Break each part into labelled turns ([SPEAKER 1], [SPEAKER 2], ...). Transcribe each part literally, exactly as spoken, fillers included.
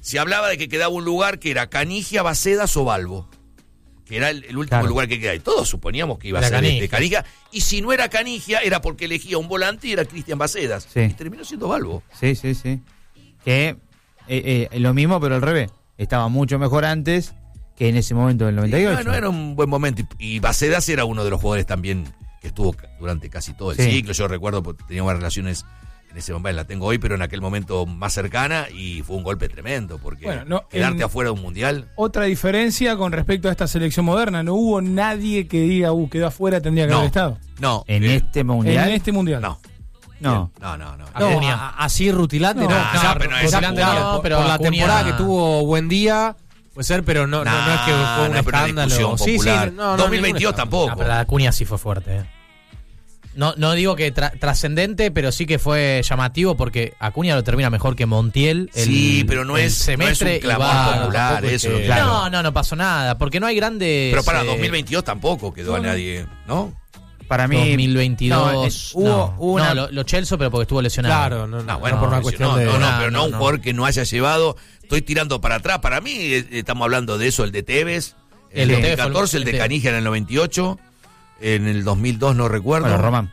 [SPEAKER 1] se hablaba de que quedaba un lugar que era Canigia, Bacedas o Balbo, que era el, el último
[SPEAKER 2] Claro.
[SPEAKER 1] lugar que quedaba. Y todos suponíamos que iba
[SPEAKER 3] Era
[SPEAKER 1] a ser
[SPEAKER 3] Canigia.
[SPEAKER 1] este Canigia. Y si no era Canigia, era porque elegía un volante y era Cristian Bacedas.
[SPEAKER 2] Sí.
[SPEAKER 1] Y terminó siendo Balbo.
[SPEAKER 2] Sí, sí, sí. Que eh, eh, lo mismo, pero al revés. Estaba mucho mejor antes que en ese momento del noventa y ocho.
[SPEAKER 1] No, no era un buen momento. Y, y Bacedas era uno de los jugadores también que estuvo ca- durante casi todo el
[SPEAKER 2] Sí.
[SPEAKER 1] ciclo. Yo recuerdo, porque tenía buenas relaciones en ese momento, la tengo hoy, pero en aquel momento más cercana, y fue un golpe tremendo, porque
[SPEAKER 4] Bueno, no,
[SPEAKER 1] quedarte
[SPEAKER 4] en-
[SPEAKER 1] afuera de un mundial.
[SPEAKER 4] Otra diferencia con respecto a esta selección moderna. No hubo nadie que diga, uh, quedó afuera, tendría que
[SPEAKER 1] No.
[SPEAKER 4] haber estado.
[SPEAKER 1] No.
[SPEAKER 2] En
[SPEAKER 1] eh,
[SPEAKER 2] este mundial.
[SPEAKER 4] En este mundial.
[SPEAKER 1] No.
[SPEAKER 2] No.
[SPEAKER 1] No, no, no.
[SPEAKER 3] No,
[SPEAKER 1] Eh,
[SPEAKER 3] a- a- así rutilante no,
[SPEAKER 4] No,
[SPEAKER 3] no,
[SPEAKER 1] no, pero no es
[SPEAKER 3] rutilante
[SPEAKER 1] Acuña.
[SPEAKER 3] no,
[SPEAKER 5] No,
[SPEAKER 3] pero
[SPEAKER 5] por la
[SPEAKER 3] Acuña-
[SPEAKER 5] temporada que tuvo buen día, puede ser, pero no, no, no es que
[SPEAKER 1] Nah,
[SPEAKER 5] fue un
[SPEAKER 1] no, pero una
[SPEAKER 5] escándalo.
[SPEAKER 1] discusión
[SPEAKER 5] Sí, sí,
[SPEAKER 1] popular.
[SPEAKER 5] no, no,
[SPEAKER 1] dos mil
[SPEAKER 5] ningún
[SPEAKER 1] veintidós
[SPEAKER 5] escándalo.
[SPEAKER 1] tampoco.
[SPEAKER 3] No, pero la Acuña sí fue fuerte. eh. No, no digo que tra- trascendente, pero sí que fue llamativo porque Acuña lo termina mejor que Montiel. El,
[SPEAKER 1] Sí, pero no
[SPEAKER 3] el
[SPEAKER 1] es-
[SPEAKER 3] semestre
[SPEAKER 1] no es un clamor
[SPEAKER 3] y va-
[SPEAKER 1] popular,
[SPEAKER 3] tampoco es
[SPEAKER 1] eso es lo
[SPEAKER 3] que-
[SPEAKER 1] que- Claro.
[SPEAKER 3] No, no, no pasó nada, porque no hay grandes.
[SPEAKER 1] Pero para
[SPEAKER 3] eh,
[SPEAKER 1] dos mil veintidós tampoco quedó a nadie, ¿no?
[SPEAKER 2] Para mí.
[SPEAKER 3] dos mil veintidós.
[SPEAKER 2] no, eh, hubo,
[SPEAKER 3] no,
[SPEAKER 2] hubo una.
[SPEAKER 3] no, lo, lo Chelsea, pero porque estuvo lesionado.
[SPEAKER 5] Claro, no, no,
[SPEAKER 1] No, bueno,
[SPEAKER 5] no por una
[SPEAKER 1] no,
[SPEAKER 5] cuestión
[SPEAKER 1] no,
[SPEAKER 5] de...
[SPEAKER 1] no, no,
[SPEAKER 3] No,
[SPEAKER 1] pero no,
[SPEAKER 3] no,
[SPEAKER 1] un
[SPEAKER 3] no.
[SPEAKER 1] jugador que no haya llevado. Estoy tirando para atrás. Para mí, eh, estamos hablando de eso, el de Tevez,
[SPEAKER 3] El
[SPEAKER 1] el,
[SPEAKER 3] de
[SPEAKER 1] de
[SPEAKER 3] Tevez fue el-
[SPEAKER 1] catorce, el de
[SPEAKER 3] el de-
[SPEAKER 1] Canigia en el noventa y ocho, en el dos mil dos no recuerdo.
[SPEAKER 2] Bueno, Román.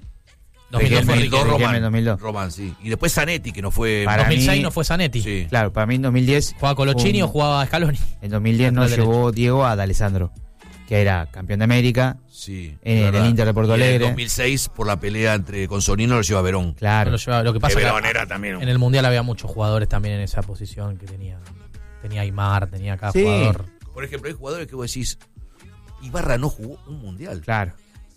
[SPEAKER 3] dos mil dos fue
[SPEAKER 2] Riquelme,
[SPEAKER 3] Riquelme.
[SPEAKER 2] Riquelme
[SPEAKER 1] Román,
[SPEAKER 2] en dos mil dos.
[SPEAKER 1] Román, sí. Y después Zanetti, que no fue...
[SPEAKER 2] Para
[SPEAKER 3] dos mil seis
[SPEAKER 2] mí-
[SPEAKER 3] no fue Zanetti.
[SPEAKER 1] Sí.
[SPEAKER 2] Claro, para mí en dos mil diez.
[SPEAKER 3] ¿Jugaba Colochini
[SPEAKER 2] un-
[SPEAKER 3] o jugaba Scaloni?
[SPEAKER 2] En dos mil diez no
[SPEAKER 3] Lateral
[SPEAKER 2] llevó Diego a D'Alessandro, que era campeón de América.
[SPEAKER 1] Sí,
[SPEAKER 2] En el
[SPEAKER 1] verdad.
[SPEAKER 2] Inter de Porto
[SPEAKER 1] Y en el
[SPEAKER 2] Alegre.
[SPEAKER 1] dos mil seis, por la pelea entre Consolino, lo lleva Verón.
[SPEAKER 2] Claro.
[SPEAKER 3] No lo, llevaba. Lo que pasa
[SPEAKER 1] Que
[SPEAKER 3] es
[SPEAKER 1] Verón
[SPEAKER 3] que
[SPEAKER 1] era también un-
[SPEAKER 3] en el Mundial había muchos jugadores también en esa posición que tenía. Tenía Aymar, tenía cada
[SPEAKER 2] Sí.
[SPEAKER 3] jugador.
[SPEAKER 1] Por ejemplo, hay jugadores que vos decís, Ibarra no jugó un mundial.
[SPEAKER 2] Claro.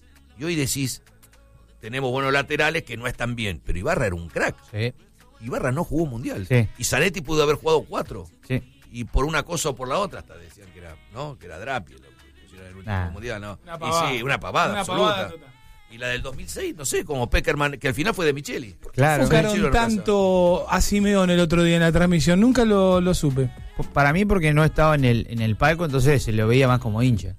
[SPEAKER 1] Y hoy decís, tenemos buenos laterales que no están bien, pero Ibarra era un crack.
[SPEAKER 3] Sí.
[SPEAKER 1] Ibarra no jugó un mundial.
[SPEAKER 2] Sí.
[SPEAKER 1] Y Zanetti pudo haber jugado cuatro.
[SPEAKER 2] Sí.
[SPEAKER 1] Y por una cosa o por la otra hasta decían que era, ¿no? Que era Drapi, lo que pusieron en el último
[SPEAKER 2] Nah.
[SPEAKER 1] mundial, ¿no?
[SPEAKER 4] Una
[SPEAKER 1] Y
[SPEAKER 4] pavada.
[SPEAKER 1] sí, una pavada
[SPEAKER 4] Una
[SPEAKER 1] absoluta.
[SPEAKER 4] pavada total.
[SPEAKER 1] Y la del dos mil seis, no sé, como Peckerman, que al final fue de Micheli.
[SPEAKER 2] Claro.
[SPEAKER 1] Fue
[SPEAKER 4] Enfocaron
[SPEAKER 1] Micheli
[SPEAKER 4] tanto a Simeone el otro día en la transmisión. Nunca lo, lo supe.
[SPEAKER 2] Para mí, porque no estaba en el, en el palco, entonces se lo veía más como hincha.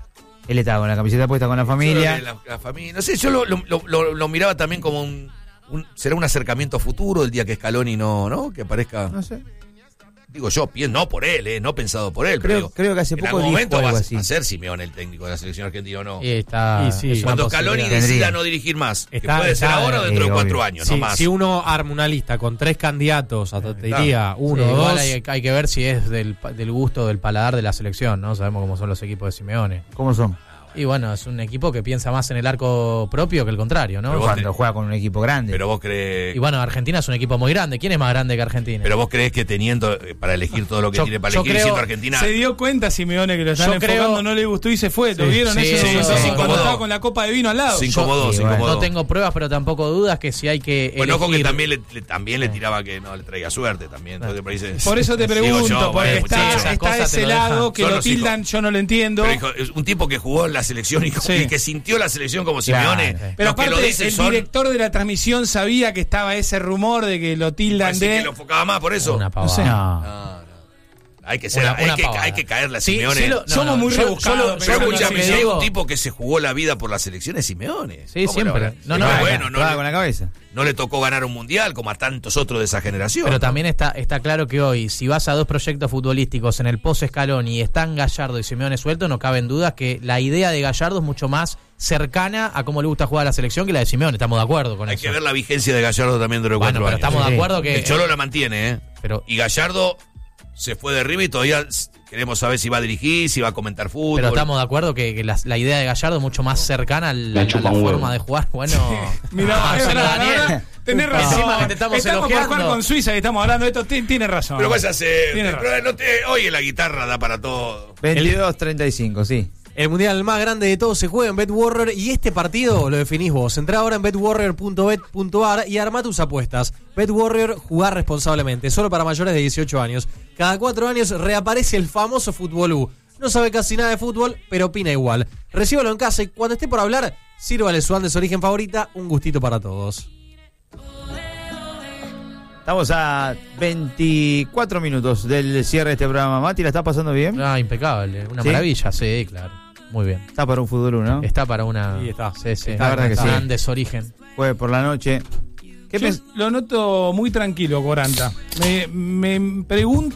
[SPEAKER 2] Él estaba con la camiseta puesta con la familia.
[SPEAKER 1] La, la familia. No sé, yo lo, lo, lo- lo miraba también como un, un- será un acercamiento futuro el día que Scaloni no, ¿no? Que aparezca.
[SPEAKER 2] No sé.
[SPEAKER 1] Digo yo, pien- no por él, eh, no pensado por él.
[SPEAKER 2] Creo-
[SPEAKER 1] pero digo,
[SPEAKER 2] creo que hace
[SPEAKER 1] en
[SPEAKER 2] poco
[SPEAKER 1] algún
[SPEAKER 2] dijo
[SPEAKER 1] momento
[SPEAKER 2] algo
[SPEAKER 1] va,
[SPEAKER 2] así.
[SPEAKER 1] a ser Simeone el técnico de la selección argentina o no.
[SPEAKER 3] Y está.
[SPEAKER 5] Y sí.
[SPEAKER 3] es una
[SPEAKER 1] Cuando
[SPEAKER 3] posibilidad.
[SPEAKER 1] Scaloni
[SPEAKER 2] Tendría.
[SPEAKER 1] decida no dirigir más, que
[SPEAKER 5] Está-
[SPEAKER 1] puede ser
[SPEAKER 5] está,
[SPEAKER 1] ahora o dentro
[SPEAKER 2] eh,
[SPEAKER 1] de cuatro
[SPEAKER 2] obvio.
[SPEAKER 1] años,
[SPEAKER 5] Si,
[SPEAKER 1] no más.
[SPEAKER 5] si uno arma una lista con tres candidatos, hasta te
[SPEAKER 1] Claro.
[SPEAKER 5] diría uno
[SPEAKER 3] Sí,
[SPEAKER 5] o
[SPEAKER 3] igual
[SPEAKER 5] dos.
[SPEAKER 3] hay, hay que ver si es del, del gusto, del paladar de la selección, ¿no? Sabemos cómo son los equipos de Simeone.
[SPEAKER 2] ¿Cómo son?
[SPEAKER 3] Y bueno, es un equipo que piensa más en el arco propio que el contrario, ¿no?
[SPEAKER 1] Pero vos
[SPEAKER 2] Cuando
[SPEAKER 1] te-
[SPEAKER 2] juega con un equipo grande.
[SPEAKER 1] Pero vos crees,
[SPEAKER 3] Y bueno, Argentina es un equipo muy grande. ¿Quién es más grande que Argentina?
[SPEAKER 1] pero vos crees que teniendo eh, para elegir todo lo que
[SPEAKER 3] Yo-
[SPEAKER 1] tiene para
[SPEAKER 3] yo
[SPEAKER 1] elegir
[SPEAKER 3] creo-
[SPEAKER 1] siendo Argentina.
[SPEAKER 4] Se dio cuenta Simeone que lo están
[SPEAKER 3] Yo
[SPEAKER 4] enfocando,
[SPEAKER 3] creo-
[SPEAKER 4] no le gustó y se fue. ¿Lo
[SPEAKER 3] Sí,
[SPEAKER 4] vieron
[SPEAKER 3] sí,
[SPEAKER 4] ese
[SPEAKER 3] sí,
[SPEAKER 4] momento
[SPEAKER 3] sí, se
[SPEAKER 4] cuando
[SPEAKER 1] incomodó.
[SPEAKER 4] estaba con la copa de vino al lado?
[SPEAKER 1] Se incomodó,
[SPEAKER 2] Sí,
[SPEAKER 1] se
[SPEAKER 2] bueno.
[SPEAKER 1] incomodó.
[SPEAKER 3] No tengo pruebas, pero tampoco dudas que si hay que
[SPEAKER 1] Bueno, ojo que
[SPEAKER 3] elegir-
[SPEAKER 1] también le, le- también le tiraba que no le traiga suerte también. Entonces, por, ahí se-
[SPEAKER 4] Por eso te
[SPEAKER 1] Digo
[SPEAKER 4] pregunto,
[SPEAKER 1] yo,
[SPEAKER 4] porque
[SPEAKER 1] bueno,
[SPEAKER 4] está,
[SPEAKER 1] muchachos.
[SPEAKER 3] esas
[SPEAKER 4] está
[SPEAKER 3] cosas te
[SPEAKER 4] ese
[SPEAKER 3] lo dejan.
[SPEAKER 4] lado que
[SPEAKER 1] Son
[SPEAKER 4] lo
[SPEAKER 1] los
[SPEAKER 4] tildan, yo no lo entiendo.
[SPEAKER 1] Pero hijo, es un tipo que jugó en la selección y,
[SPEAKER 4] Sí.
[SPEAKER 1] y que sintió la selección como
[SPEAKER 2] Claro.
[SPEAKER 1] Simeone.
[SPEAKER 4] Pero
[SPEAKER 1] Los que
[SPEAKER 4] aparte,
[SPEAKER 1] lo dicen
[SPEAKER 4] el
[SPEAKER 1] son.
[SPEAKER 4] director de la transmisión sabía que estaba ese rumor de que lo tildan
[SPEAKER 1] Parece
[SPEAKER 4] de...
[SPEAKER 1] que lo enfocaba más por eso.
[SPEAKER 3] Una
[SPEAKER 4] No
[SPEAKER 3] pavada.
[SPEAKER 4] sé.
[SPEAKER 2] No.
[SPEAKER 1] No, no. Hay que ser,
[SPEAKER 3] Una-
[SPEAKER 1] hay,
[SPEAKER 3] una
[SPEAKER 1] que,
[SPEAKER 3] pavada.
[SPEAKER 1] hay que caerle a
[SPEAKER 3] Sí,
[SPEAKER 1] Simeone.
[SPEAKER 3] sí lo- no,
[SPEAKER 4] Somos
[SPEAKER 3] no,
[SPEAKER 4] muy
[SPEAKER 3] yo- yo
[SPEAKER 4] rebuscados,
[SPEAKER 3] lo-
[SPEAKER 4] pero
[SPEAKER 1] Yo
[SPEAKER 3] yo lo que
[SPEAKER 1] escuchame,
[SPEAKER 3] sí
[SPEAKER 1] si hay
[SPEAKER 3] digo-
[SPEAKER 1] un tipo que se jugó la vida por la selección es Simeone.
[SPEAKER 3] Sí,
[SPEAKER 1] ¿Cómo
[SPEAKER 3] siempre.
[SPEAKER 1] le va a-
[SPEAKER 3] No,
[SPEAKER 1] Y
[SPEAKER 3] no,
[SPEAKER 1] bueno, no,
[SPEAKER 2] Juega
[SPEAKER 1] le-
[SPEAKER 2] con la cabeza.
[SPEAKER 1] no le tocó ganar un mundial como a tantos otros de esa generación.
[SPEAKER 3] Pero también está, está claro que hoy, si vas a dos proyectos futbolísticos en el post-Scaloni y están Gallardo y Simeone suelto, no caben dudas que la idea de Gallardo es mucho más cercana a cómo le gusta jugar a la selección que la de Simeone. Estamos de acuerdo con
[SPEAKER 1] Hay
[SPEAKER 3] eso.
[SPEAKER 1] que ver la vigencia de Gallardo también dentro de
[SPEAKER 3] Bueno,
[SPEAKER 1] cuatro
[SPEAKER 3] pero
[SPEAKER 1] años.
[SPEAKER 3] estamos de
[SPEAKER 2] Sí.
[SPEAKER 3] acuerdo que...
[SPEAKER 1] El Cholo la mantiene, ¿eh?
[SPEAKER 3] pero,
[SPEAKER 1] Y Gallardo se fue de arriba y todavía s- queremos saber si va a dirigir, si va a comentar fútbol.
[SPEAKER 3] pero estamos de acuerdo que, que la, la idea de Gallardo es mucho más cercana a la, a la forma de jugar. Bueno,
[SPEAKER 4] Mirá,
[SPEAKER 3] Ah,
[SPEAKER 4] es
[SPEAKER 3] Marcelo
[SPEAKER 4] verdad,
[SPEAKER 3] Daniel.
[SPEAKER 4] la verdad, tenés razón.
[SPEAKER 3] Encima que te estamos
[SPEAKER 4] por
[SPEAKER 3] elogiando.
[SPEAKER 4] jugar con Suiza y estamos hablando de esto, ti- tiene razón.
[SPEAKER 1] Pero vaya a ser.
[SPEAKER 4] Tiene
[SPEAKER 1] pero
[SPEAKER 4] razón.
[SPEAKER 1] no te- oye, la guitarra da para todo.
[SPEAKER 2] veintidós treinta y cinco, sí.
[SPEAKER 5] El mundial más grande de todos se juega en BetWarrior y este partido lo definís vos. Entrá ahora en bet warrior punto bet punto a r y armá tus apuestas. BetWarrior, jugar responsablemente, solo para mayores de dieciocho años. Cada cuatro años reaparece el famoso Fútbol U. No sabe casi nada de fútbol, pero opina igual. Recíbalo en casa y cuando esté por hablar, sírvale su Andes origen favorita, un gustito para todos.
[SPEAKER 2] Estamos a veinticuatro minutos del cierre de este programa. Mati, ¿la está pasando bien?
[SPEAKER 3] ah, impecable, una
[SPEAKER 2] ¿Sí?
[SPEAKER 3] maravilla, sí, claro. Muy bien.
[SPEAKER 2] Está para un fútbol, ¿no?
[SPEAKER 3] Está para una...
[SPEAKER 5] Sí, está.
[SPEAKER 3] Sí, sí.
[SPEAKER 2] La verdad que sí.
[SPEAKER 3] Andes origen.
[SPEAKER 2] Fue por la noche. ¿Qué
[SPEAKER 4] Yo
[SPEAKER 2] pens-
[SPEAKER 4] lo noto muy tranquilo, Coranta. Me, me pregunto